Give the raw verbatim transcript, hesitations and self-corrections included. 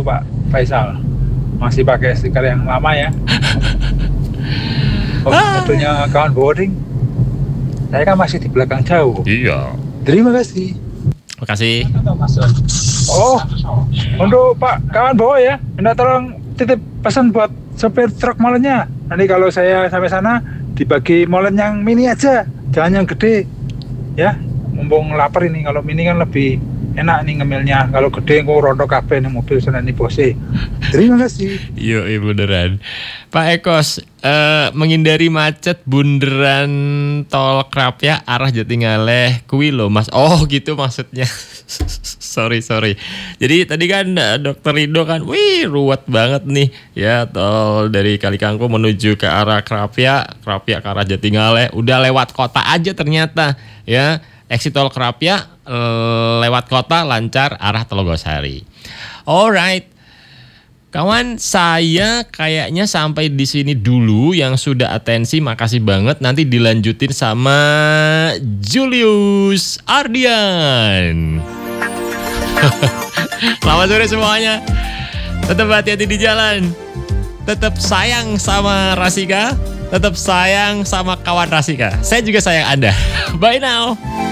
itu Pak Faisal. Masih pakai stiker yang lama ya. Oh, mobilnya kawan boarding. Saya kan masih di belakang jauh. Iya. Terima kasih. Terima kasih. Oh, untuk Pak kawan bawa ya. Minta tolong titip pesan buat sopir truk molennya. Nanti kalau saya sampai sana dibagi molen yang mini aja, jangan yang gede. Ya, mumpung lapar ini. Kalau mini kan lebih enak nih ngemilnya. Kalau gede kok rontok kabeh nih mobil sana nih bose. Terima kasih. Iya, iya beneran. Pak Ekos, eh, menghindari macet bundaran tol Krapyak arah Jatingaleh kuwi lho Mas. Oh gitu maksudnya. sorry sorry. Jadi tadi kan Dokter Rido kan, wih ruwet banget nih ya tol dari Kalikangkung menuju ke arah Krapyak, Krapyak ke arah Jatingaleh. Udah lewat kota aja ternyata ya. Exit tol Krapyak lewat kota lancar arah Telogosari. Alright. Kawan, saya kayaknya sampai di sini dulu yang sudah atensi, makasih banget. Nanti dilanjutin sama Julius Ardian. Selamat sore semuanya. Tetap hati-hati di jalan. Tetap sayang sama Rasika. Tetap sayang sama kawan Rasika. Saya juga sayang Anda. Bye now.